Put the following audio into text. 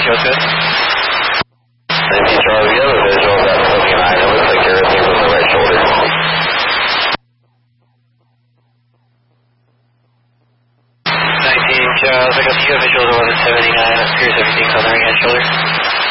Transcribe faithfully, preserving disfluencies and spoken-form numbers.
shows good. nineteen Charlie, we have a visual of that smoking eye. It looks like everything's on the right shoulder. nineteen Charles, I got two visuals of eleven seventy-nine. It appears everything's on the right hand shoulder.